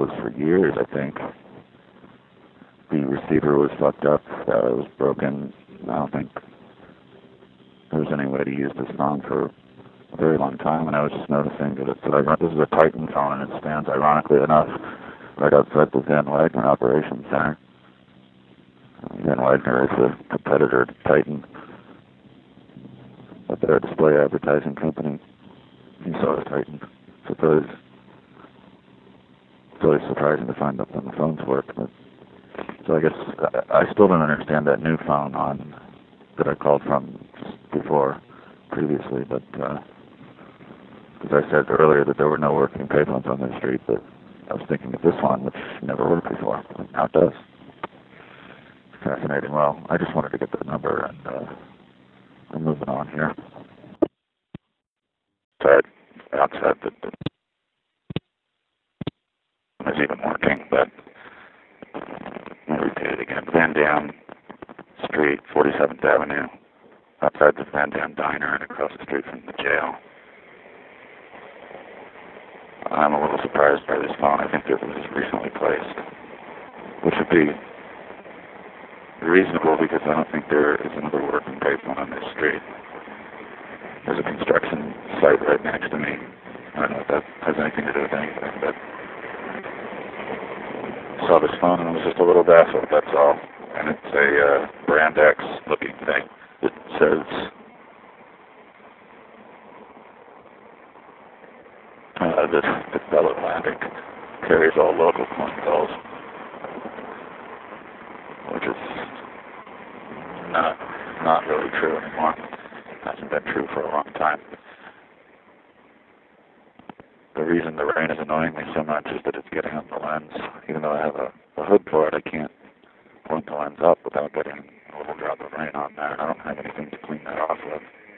was for years, I think. The receiver was fucked up, it was broken. I don't think there was any way to use this phone for a very long time, and I was just noticing that this is a Titan phone, and it stands, ironically enough, right outside the Van Wagner Operations Center. Van Wagner is a competitor to Titan, but they're a display advertising company, and so is Titan. So it's always surprising to find out when the phones work. But, so I guess I still don't understand that new phone that I called from before, previously, but because I said earlier that there were no working payphones on the street, but I was thinking of this one, which never worked before. Now it does. Fascinating. Well, I just wanted to get the number, and we're moving on here. Outside the is even working, but let me repeat it again. Van Dam Street, 47th Avenue, outside the Van Dam Diner and across the street from the jail. I'm a little surprised by this phone. I think it was recently placed, which would be reasonable because I don't think there is another working payphone on this street. There's a construction site right next to me. I don't know if that has anything to do with anything, but I saw this phone and I was just a little baffled, that's all. And it's a Brand X looking thing. It says this Bell Atlantic carries all local coin calls, which is not really true anymore. Hasn't been true for a long time. The reason the rain is annoying me so much is that it's getting on the lens. Even though I have a hood for it, I can't point the lens up without getting a little drop of rain on there. I don't have anything to clean that off with.